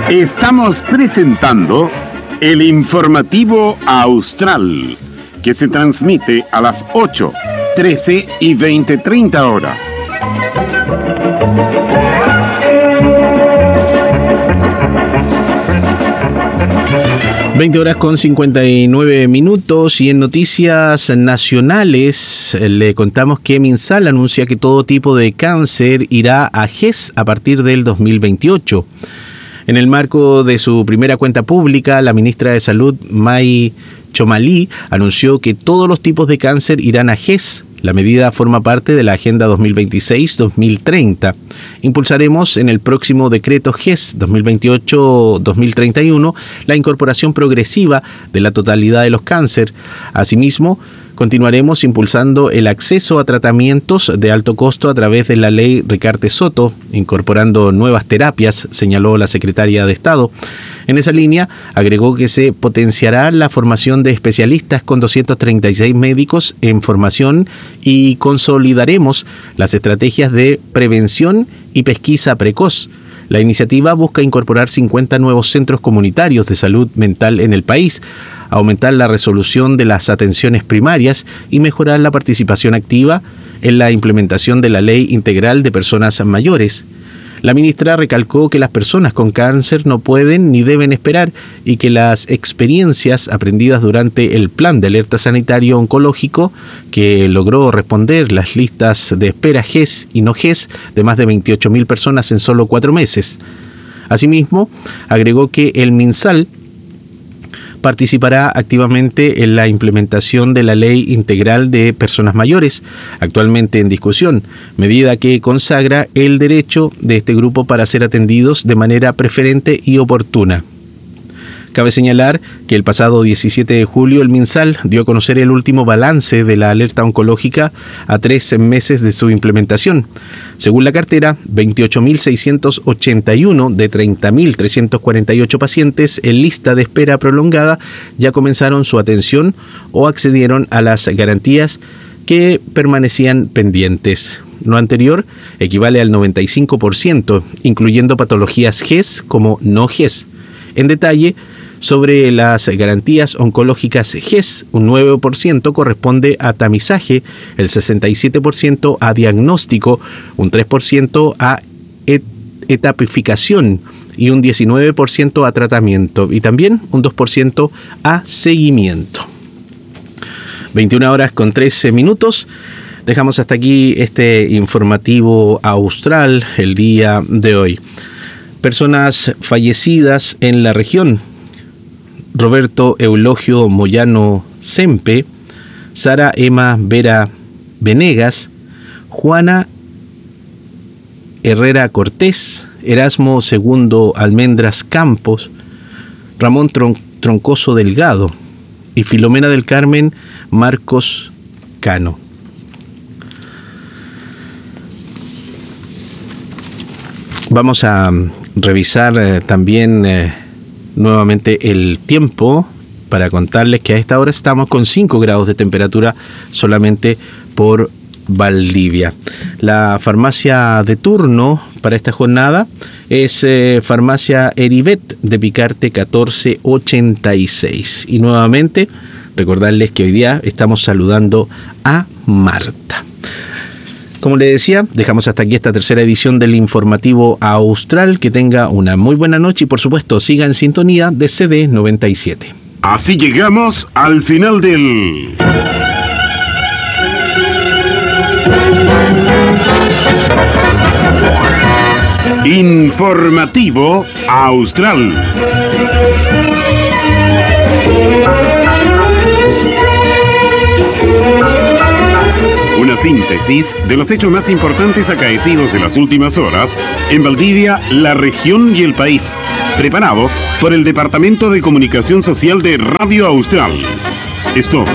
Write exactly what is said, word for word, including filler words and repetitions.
Estamos presentando el informativo Austral, que se transmite a las ocho, trece y veinte treinta horas. veinte horas con cincuenta y nueve minutos, y en noticias nacionales le contamos que MinSal anuncia que todo tipo de cáncer irá a G E S a partir del dos mil veintiocho. En el marco de su primera cuenta pública, la ministra de Salud, May Chomalí, anunció que todos los tipos de cáncer irán a G E S. La medida forma parte de la Agenda dos mil veintiséis a dos mil treinta. Impulsaremos en el próximo decreto G E S dos mil veintiocho a dos mil treinta y uno la incorporación progresiva de la totalidad de los cánceres. Asimismo, continuaremos impulsando el acceso a tratamientos de alto costo a través de la ley Ricarte-Soto, incorporando nuevas terapias, señaló la secretaria de Estado. En esa línea, agregó que se potenciará la formación de especialistas con doscientos treinta y seis médicos en formación y consolidaremos las estrategias de prevención y pesquisa precoz. La iniciativa busca incorporar cincuenta nuevos centros comunitarios de salud mental en el país, aumentar la resolución de las atenciones primarias y mejorar la participación activa en la implementación de la Ley Integral de Personas Mayores. La ministra recalcó que las personas con cáncer no pueden ni deben esperar y que las experiencias aprendidas durante el plan de alerta sanitario oncológico, que logró responder las listas de espera G E S y no G E S de más de veintiocho mil personas en solo cuatro meses. Asimismo, agregó que el MinSal participará activamente en la implementación de la Ley Integral de Personas Mayores, actualmente en discusión, medida que consagra el derecho de este grupo para ser atendidos de manera preferente y oportuna. Cabe señalar que el pasado diecisiete de julio el MinSal dio a conocer el último balance de la alerta oncológica a tres meses de su implementación. Según la cartera, veintiocho mil seiscientos ochenta y uno de treinta mil trescientos cuarenta y ocho pacientes en lista de espera prolongada ya comenzaron su atención o accedieron a las garantías que permanecían pendientes. Lo anterior equivale al noventa y cinco por ciento, incluyendo patologías G E S como no G E S. En detalle, sobre las garantías oncológicas G E S, un nueve por ciento corresponde a tamizaje, el sesenta y siete por ciento a diagnóstico, un tres por ciento a et- etapificación y un diecinueve por ciento a tratamiento, y también un dos por ciento a seguimiento. veintiuna horas con trece minutos. Dejamos hasta aquí este informativo austral el día de hoy. Personas fallecidas en la región: Roberto Eulogio Moyano Sempe, Sara Emma Vera Venegas, Juana Herrera Cortés, Erasmo Segundo Almendras Campos, Ramón Tron- Troncoso Delgado y Filomena del Carmen Marcos Cano. Vamos a revisar eh, también eh, nuevamente el tiempo para contarles que a esta hora estamos con cinco grados de temperatura solamente por Valdivia. La farmacia de turno para esta jornada es eh, Farmacia Heribet de Picarte catorce ochenta y seis. Y nuevamente recordarles que hoy día estamos saludando a Marta. Como le decía, dejamos hasta aquí esta tercera edición del informativo austral. Que tenga una muy buena noche y, por supuesto, siga en sintonía de C D noventa y siete. Así llegamos al final del informativo austral. Una síntesis de los hechos más importantes acaecidos en las últimas horas en Valdivia, la región y el país. Preparado por el Departamento de Comunicación Social de Radio Austral. Esto